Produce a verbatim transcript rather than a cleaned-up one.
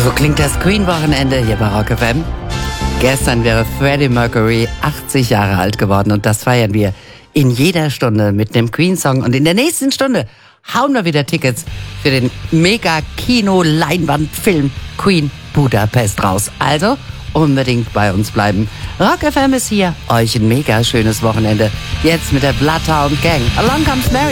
So klingt das Queen-Wochenende hier bei Rock F M. Gestern wäre Freddie Mercury achtzig Jahre alt geworden und das feiern wir in jeder Stunde mit einem Queen-Song. Und in der nächsten Stunde hauen wir wieder Tickets für den Mega-Kino-Leinwand-Film Queen Budapest raus. Also unbedingt bei uns bleiben. Rock F M ist hier. Euch ein mega schönes Wochenende. Jetzt mit der Bloodhound Gang. Along Comes Mary.